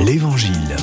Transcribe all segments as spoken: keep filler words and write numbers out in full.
L'Évangile.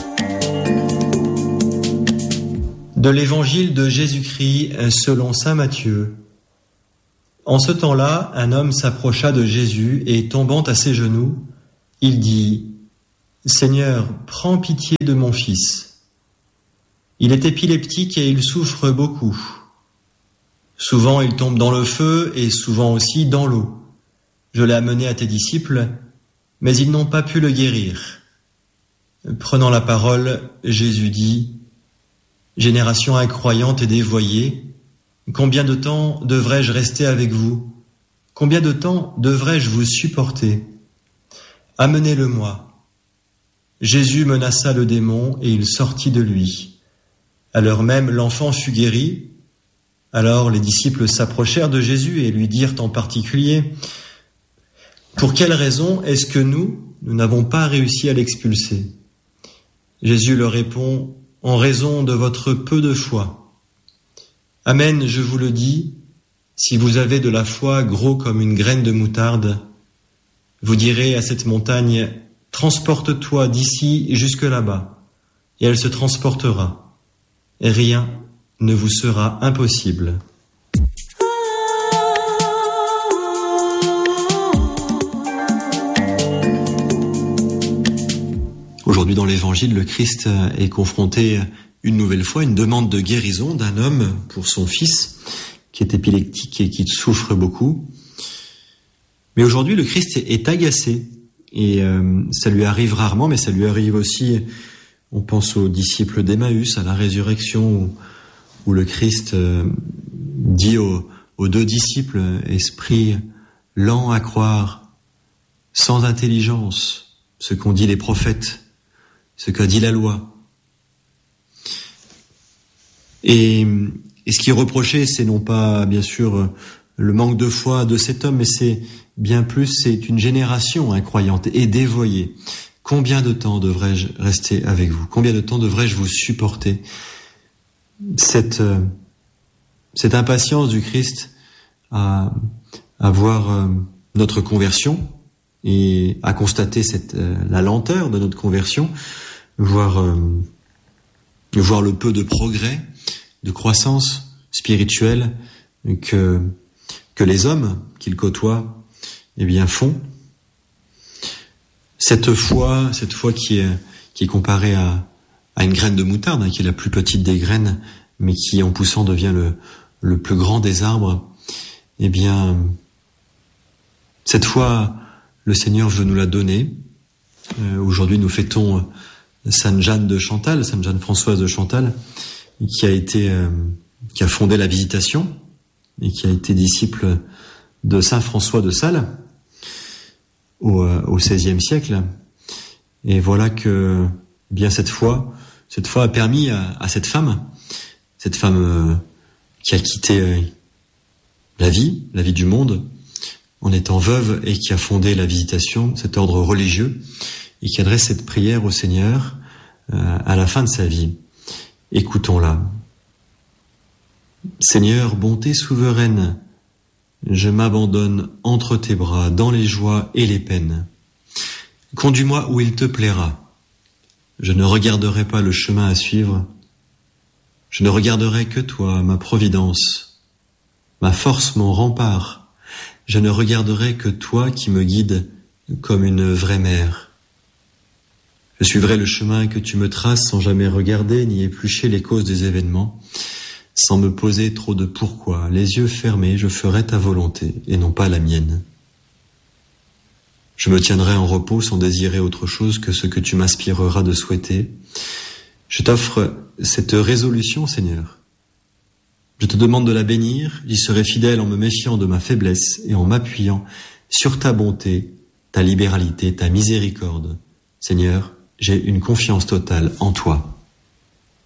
De l'Évangile de Jésus-Christ selon saint Matthieu. En ce temps-là, un homme s'approcha de Jésus et, tombant à ses genoux, il dit : « Seigneur, prends pitié de mon fils. Il est épileptique et il souffre beaucoup. Souvent il tombe dans le feu et souvent aussi dans l'eau. Je l'ai amené à tes disciples, mais ils n'ont pas pu le guérir. » Prenant la parole, Jésus dit : « Génération incroyante et dévoyée, combien de temps devrais-je rester avec vous ? Combien de temps devrais-je vous supporter ? Amenez-le-moi. » Jésus menaça le démon et il sortit de lui. À l'heure même, l'enfant fut guéri. Alors les disciples s'approchèrent de Jésus et lui dirent en particulier : « Pour quelle raison est-ce que nous, nous n'avons pas réussi à l'expulser ?» Jésus leur répond : « En raison de votre peu de foi. Amen, je vous le dis, si vous avez de la foi gros comme une graine de moutarde, vous direz à cette montagne : transporte-toi d'ici jusque là-bas, et elle se transportera, et rien ne vous sera impossible. » Aujourd'hui dans l'Évangile, le Christ est confronté une nouvelle fois à une demande de guérison d'un homme pour son fils qui est épileptique et qui souffre beaucoup. Mais aujourd'hui, le Christ est agacé et euh, ça lui arrive rarement, mais ça lui arrive aussi, on pense aux disciples d'Emmaüs, à la résurrection, où, où le Christ euh, dit aux, aux deux disciples : esprit lent à croire, sans intelligence, ce qu'ont dit les prophètes, ce qu'a dit la loi. Et, et ce qui est reproché, c'est non pas, bien sûr, le manque de foi de cet homme, mais c'est bien plus, c'est une génération incroyante et dévoyée. Combien de temps devrais-je rester avec vous ? Combien de temps devrais-je vous supporter ? Cette, cette impatience du Christ à, à voir notre conversion et à constater cette, la lenteur de notre conversion, voir, euh, voir le peu de progrès, de croissance spirituelle que, que les hommes qu'il côtoie, eh bien, font. Cette foi, cette foi qui est, qui est comparée à, à une graine de moutarde, hein, qui est la plus petite des graines, mais qui, en poussant, devient le, le plus grand des arbres, eh bien, cette foi, le Seigneur veut nous la donner. Euh, aujourd'hui, nous fêtons Sainte Jeanne de Chantal, Sainte Jeanne Françoise de Chantal, qui a été, euh, qui a fondé la Visitation et qui a été disciple de Saint François de Sales au, euh, au seizième siècle. Et voilà que, bien cette foi, cette foi a permis à, à cette femme, cette femme euh, qui a quitté euh, la vie, la vie du monde, en étant veuve et qui a fondé la Visitation, cet ordre religieux, et qui adresse cette prière au Seigneur euh, à la fin de sa vie. Écoutons-la. Seigneur, bonté souveraine, je m'abandonne entre tes bras, dans les joies et les peines. Conduis-moi où il te plaira. Je ne regarderai pas le chemin à suivre. Je ne regarderai que toi, ma providence, ma force, mon rempart. Je ne regarderai que toi qui me guides comme une vraie mère. Je suivrai le chemin que tu me traces sans jamais regarder ni éplucher les causes des événements, sans me poser trop de pourquoi. Les yeux fermés, je ferai ta volonté et non pas la mienne. Je me tiendrai en repos sans désirer autre chose que ce que tu m'inspireras de souhaiter. Je t'offre cette résolution, Seigneur. Je te demande de la bénir, j'y serai fidèle en me méfiant de ma faiblesse et en m'appuyant sur ta bonté, ta libéralité, ta miséricorde. Seigneur, j'ai une confiance totale en toi.